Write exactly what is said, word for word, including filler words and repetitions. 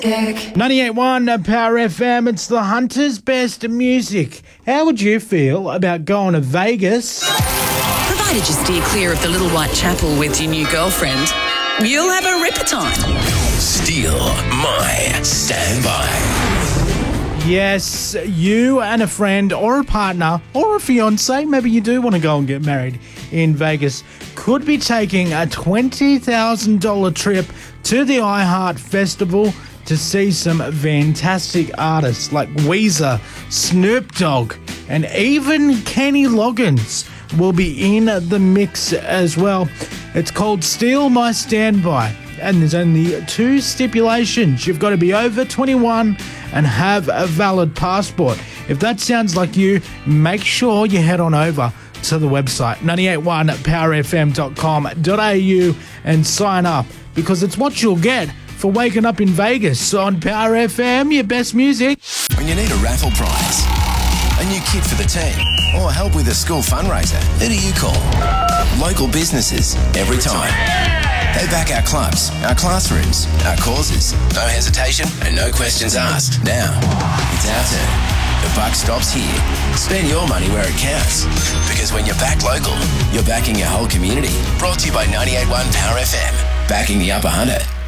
ninety-eight point one Power F M, it's the Hunter's Best Music. How would you feel about going to Vegas? Provided you steer clear of the Little White Chapel with your new girlfriend, you'll have a ripper time. Steal my standby. Yes, you and a friend or a partner or a fiance, maybe you do want to go and get married in Vegas, could be taking a twenty thousand dollars trip to the iHeart Festival to see some fantastic artists like Weezer, Snoop Dogg, and even Kenny Loggins will be in the mix as well. It's called Steal My Standby, and there's only two stipulations. You've got to be over twenty-one and have a valid passport. If that sounds like you, make sure you head on over to the website ninety-eight point one power f m dot com dot a u and sign up, because it's what you'll get for waking up in Vegas on Power F M, your best music. When you need a raffle prize, a new kit for the team, or help with a school fundraiser, who do you call? Local businesses, every time. They back our clubs, our classrooms, our causes. No hesitation and no questions asked. Now, it's our turn. The buck stops here. Spend your money where it counts. Because when you're back local, you're backing your whole community. Brought to you by ninety-eight point one Power F M. Backing the Upper Hunter.